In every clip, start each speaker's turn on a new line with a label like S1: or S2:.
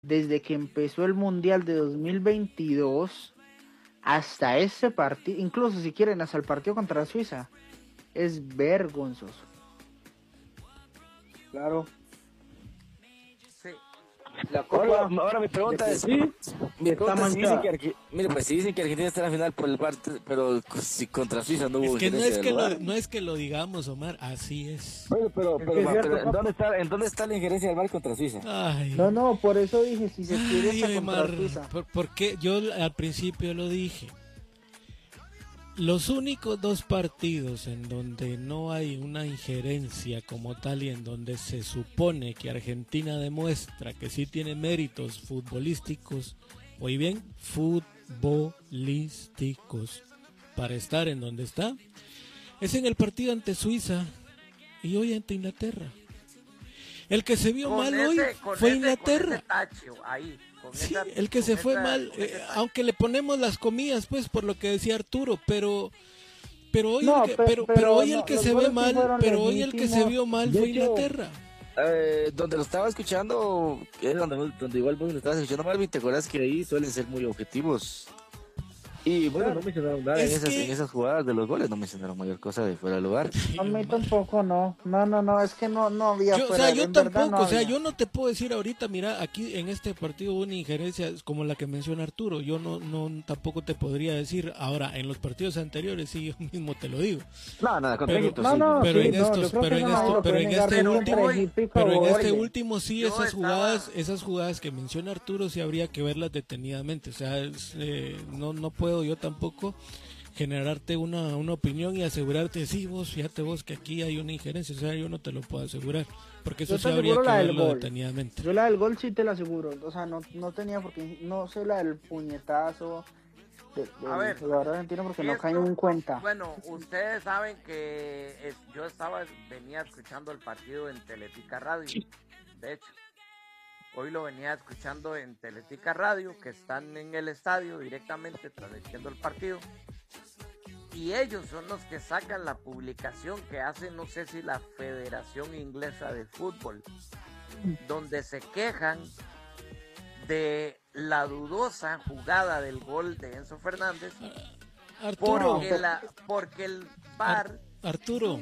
S1: desde que empezó el Mundial de 2022 hasta ese partido, incluso si quieren hasta el partido contra Suiza, es vergonzoso.
S2: Claro.
S3: Sí.
S2: La Copa
S4: Ahora mi pregunta
S2: de
S4: es,
S2: por sí
S4: mi
S2: está
S4: pregunta es,
S2: manchada.
S4: mire, pues si dicen que Argentina está en la final por el parte, pero si contra Suiza no hubo
S5: Es que
S4: injerencia del VAR.
S5: no es que lo digamos, Omar, así es.
S4: Bueno,
S2: Es que es cierto,
S4: ¿en dónde está la injerencia del VAR contra Suiza?
S5: Ay,
S1: No, por eso dije, si se quiere
S5: ay,
S1: hasta contra
S5: Omar,
S1: Suiza.
S5: porque yo al principio lo dije. Los únicos dos partidos en donde no hay una injerencia como tal y en donde se supone que Argentina demuestra que sí tiene méritos futbolísticos, muy bien, futbolísticos, para estar en donde está, es en el partido ante Suiza y hoy ante Inglaterra. El que se vio mal hoy fue Inglaterra. Sí, el que se fue mal, aunque le ponemos las comillas, pues, por lo que decía Arturo, pero hoy
S1: No,
S5: pero hoy el
S1: no,
S5: que
S1: los
S5: se ve
S1: goles sí
S5: mal,
S1: fueron
S5: pero hoy el que se
S1: legítimos.
S5: vio mal
S4: De
S5: fue
S4: hecho,
S5: Inglaterra.
S4: Donde lo estaba escuchando, era donde igual vos lo estabas escuchando, Marvin, ¿te acuerdas que ahí suelen ser muy objetivos? Y bueno, no mencionaron nada
S5: Es
S4: en
S5: que-
S4: esas jugadas de los goles, no mencionaron mayor cosa de fuera de lugar.
S1: A mí tampoco, no, es que no había
S5: Yo, o
S1: fuera,
S5: sea, yo
S1: en verdad
S5: tampoco,
S1: no
S5: o sea,
S1: había.
S5: yo no te puedo decir ahorita, mira, aquí en este partido hubo una injerencia como la que menciona Arturo, yo no tampoco te podría decir, ahora, en los partidos anteriores sí, yo mismo te lo digo.
S4: No, contra
S5: Pero-
S4: Egipto
S1: No,
S4: sí.
S1: no,
S5: pero
S1: sí,
S5: en
S1: no,
S5: estos,
S1: yo creo
S5: pero
S1: que
S5: en
S1: eso nadie
S5: este,
S1: lo
S5: pero
S1: puede
S5: en
S1: negar,
S5: este
S1: pero
S5: último,
S1: entre Egipto y
S5: pero en
S1: Cabo
S5: este
S1: Verde.
S5: último sí,
S3: Yo
S5: esas
S3: estaba-
S5: jugadas que menciona Arturo sí habría que verlas detenidamente, o sea, no puedo yo tampoco generarte una opinión y asegurarte, sí, fíjate vos que aquí hay una injerencia, o sea, yo no te lo puedo asegurar, porque eso
S1: Yo
S5: sí
S1: te
S5: habría
S1: aseguro
S5: que
S1: la del
S5: verlo
S1: gol.
S5: detenidamente.
S1: Yo la del gol sí te la aseguro, o sea, no tenía porque, no sé la del puñetazo
S3: A ver,
S1: del jugador argentino porque no
S3: esto-
S1: caí en cuenta.
S3: Bueno, ustedes saben que yo venía escuchando el partido en Teletica Radio. De hecho, hoy lo venía escuchando en Teletica Radio, que están en el estadio directamente transmitiendo el partido. Y ellos son los que sacan la publicación que hace, no sé si la Federación Inglesa de Fútbol, donde se quejan de la dudosa jugada del gol de Enzo Fernández,
S5: Arturo,
S3: porque el VAR
S5: Arturo,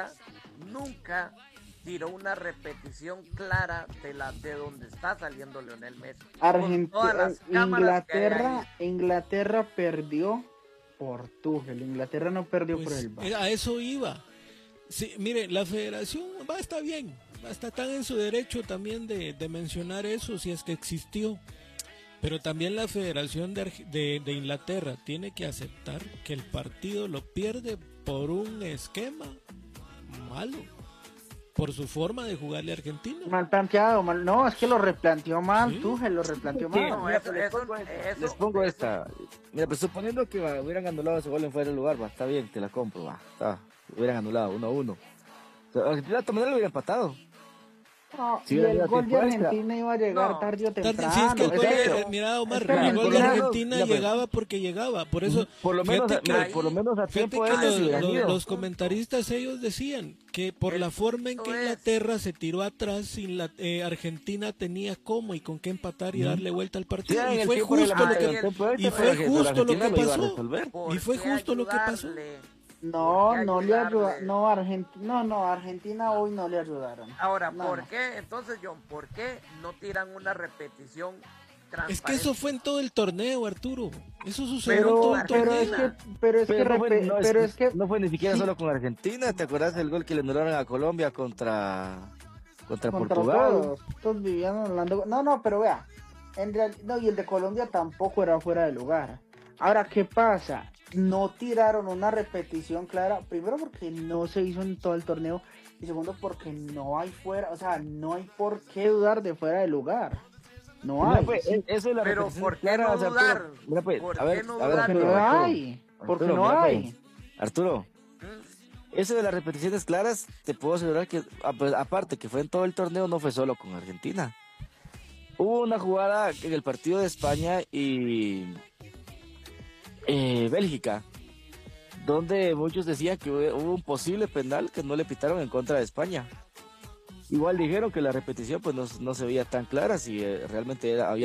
S3: nunca tiró una repetición clara de donde está saliendo Lionel Messi. Con todas las cámaras que hay ahí.
S1: Inglaterra perdió por Tuchel, Inglaterra no perdió por
S5: pues,
S1: el VAR.
S5: a eso iba. Sí, mire, la federación está bien, está tan en su derecho también de mencionar eso si es que existió, pero también la federación de Inglaterra tiene que aceptar que el partido lo pierde por un esquema malo, por su forma de jugarle a Argentina.
S1: Mal planteado, no, es que lo replanteó mal,
S5: Sí.
S1: Tuchel lo replanteó
S4: Sí,
S1: mal.
S3: No,
S4: mira,
S3: eso-
S4: les
S3: eso-
S4: pongo esta.
S3: eso-
S4: Les pongo
S3: eso-
S4: esta. Mira, pues suponiendo que hubieran anulado ese gol en fuera de lugar, va, está bien, te la compro, va, está. Hubieran anulado 1-1. O sea, Argentina de todas maneras lo hubiera empatado.
S1: No,
S4: Sí,
S1: y
S4: hubiera
S1: el
S4: sido
S1: gol de
S4: tiempo extra.
S1: Argentina iba a llegar
S3: No.
S1: tarde o
S5: Si
S1: temprano.
S5: es que el gol
S4: exacto.
S5: mira, Omar,
S1: Es que
S5: el gol de
S1: Argentina-
S5: Argentina
S4: Mira, pues.
S5: llegaba porque llegaba, por eso
S4: Por lo menos,
S5: fíjate que-
S4: mira, por lo menos a
S5: Fíjate
S4: tiempo
S5: que
S4: ellos hubieran ido.
S5: los comentaristas ellos decían que por
S3: El
S5: la forma en que
S3: punto es-
S5: Inglaterra se tiró atrás, Argentina tenía cómo y con qué empatar y darle vuelta al
S4: Sí,
S5: partido.
S4: en
S5: Y
S4: el
S5: fue
S4: tiempo
S5: justo lo
S4: reglamentario,
S5: que
S4: el tiempo extra,
S5: y fue
S4: pero
S5: justo lo
S4: Argentina
S5: que
S4: iba a
S5: pasó.
S4: resolver.
S3: ¿Por
S5: Y fue
S3: qué
S5: justo lo que pasó.
S3: ayudarle?
S1: No,
S3: ¿Por qué
S1: no le ayuda,
S3: ayudarle?
S1: no, Argentina hoy no le ayudaron.
S3: Ahora,
S1: No,
S3: ¿por
S1: no.
S3: qué? Entonces, John, ¿por qué no tiran una repetición transparente?
S5: Es que eso fue en todo el torneo, Arturo. Eso sucedió en todo el
S1: Pero
S5: torneo.
S1: es que, pero es que,
S4: Pero, no fue, no,
S1: pero es que,
S4: no fue ni siquiera
S1: sí.
S4: solo con Argentina. ¿Te acuerdas del gol que le anularon a Colombia contra
S1: contra
S4: Portugal?
S1: todos vivían hablando. No, pero vea, no, y el de Colombia tampoco era fuera de lugar. Ahora, ¿qué pasa? No tiraron una repetición clara, primero porque no se hizo en todo el torneo, y segundo porque no hay fuera, o sea, no hay por qué dudar de fuera de lugar. No
S4: Mira,
S1: hay.
S4: pues, eso es la
S3: Pero
S4: repetición
S3: ¿por qué
S4: clara,
S3: no
S4: o sea,
S3: dudar?
S4: Arturo, mira, pues,
S3: ¿Por
S4: a ver,
S3: qué no
S4: a ver,
S3: dudar?
S1: Porque
S4: Arturo,
S1: no
S4: Arturo,
S1: hay. Porque
S4: Arturo,
S1: no
S4: mira,
S1: hay.
S4: pues, Arturo,
S3: ¿Mm?
S4: eso de las repeticiones claras, te puedo asegurar que, aparte que fue en todo el torneo, no fue solo con Argentina. Hubo una jugada en el partido de España y Bélgica, donde muchos decían que hubo un posible penal que no le pitaron en contra de España. Igual dijeron que la repetición pues no se veía tan clara si realmente había